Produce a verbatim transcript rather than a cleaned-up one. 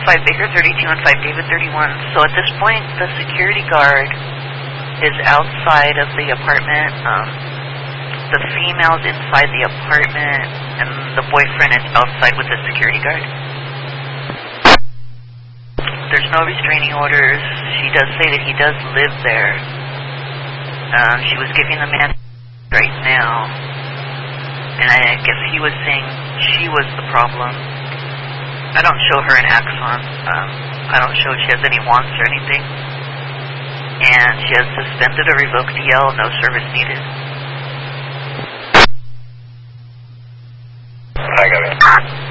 five Baker thirty-two and five David thirty-one. So at this point, the security guard is outside of the apartment. Um, the female's inside the apartment, and the boyfriend is outside with the security guard. There's no restraining orders. She does say that he does live there. Um, she was giving the man right now, and I guess he was saying she was the problem. I don't show her an axon. Um, I don't show she has any wants or anything. And she has suspended or revoked D L, no service needed. I got it.